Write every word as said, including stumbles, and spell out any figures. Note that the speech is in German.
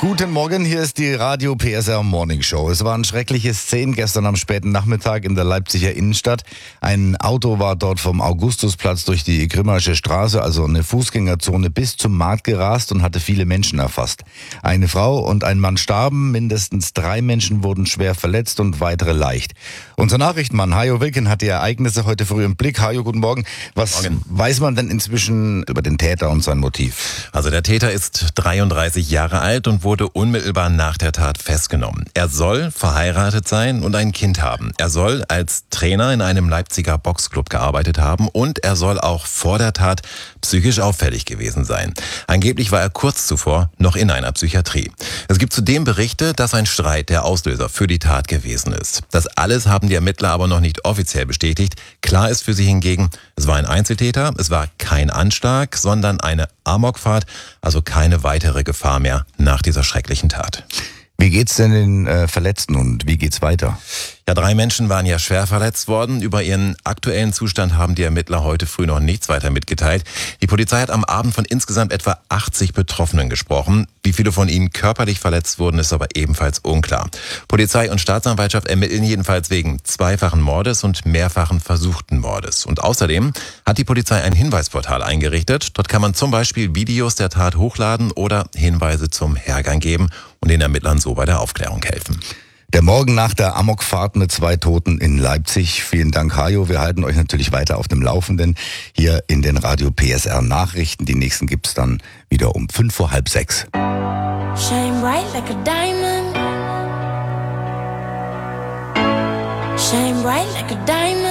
Guten Morgen, hier ist die Radio P S R Morning Show. Es waren schreckliche Szenen gestern am späten Nachmittag in der Leipziger Innenstadt. Ein Auto war dort vom Augustusplatz durch die Grimmaische Straße, also eine Fußgängerzone, bis zum Markt gerast und hatte viele Menschen erfasst. Eine Frau und ein Mann starben, mindestens drei Menschen wurden schwer verletzt und weitere leicht. Unser Nachrichtenmann Hajo Wilken hat die Ereignisse heute früh im Blick. Hajo, guten Morgen. Was Morgen. weiß man denn inzwischen über den Täter und sein Motiv? Also der Täter ist dreiunddreißig Jahre alt und wurde unmittelbar nach der Tat festgenommen. Er soll verheiratet sein und ein Kind haben. Er soll als Trainer in einem Leipziger Boxclub gearbeitet haben und er soll auch vor der Tat psychisch auffällig gewesen sein. Angeblich war er kurz zuvor noch in einer Psychiatrie. Es gibt zudem Berichte, dass ein Streit der Auslöser für die Tat gewesen ist. Das alles haben die Ermittler aber noch nicht offiziell bestätigt. Klar ist für sie hingegen, es war ein Einzeltäter, es war kein Anschlag, sondern eine Amokfahrt, also keine weitere Gefahr mehr nach dieser schrecklichen Tat. Wie geht's denn den äh, Verletzten und wie geht's weiter? Ja, drei Menschen waren ja schwer verletzt worden. Über ihren aktuellen Zustand haben die Ermittler heute früh noch nichts weiter mitgeteilt. Die Polizei hat am Abend von insgesamt etwa achtzig Betroffenen gesprochen. Wie viele von ihnen körperlich verletzt wurden, ist aber ebenfalls unklar. Polizei und Staatsanwaltschaft ermitteln jedenfalls wegen zweifachen Mordes und mehrfachen versuchten Mordes. Und außerdem hat die Polizei ein Hinweisportal eingerichtet. Dort kann man zum Beispiel Videos der Tat hochladen oder Hinweise zum Hergang geben und den Ermittlern so bei der Aufklärung helfen. Der Morgen nach der Amokfahrt mit zwei Toten in Leipzig. Vielen Dank, Hajo. Wir halten euch natürlich weiter auf dem Laufenden hier in den Radio P S R Nachrichten. Die nächsten gibt's dann wieder um fünf vor halb sechs. Shine bright like a diamond. Shine bright like a diamond.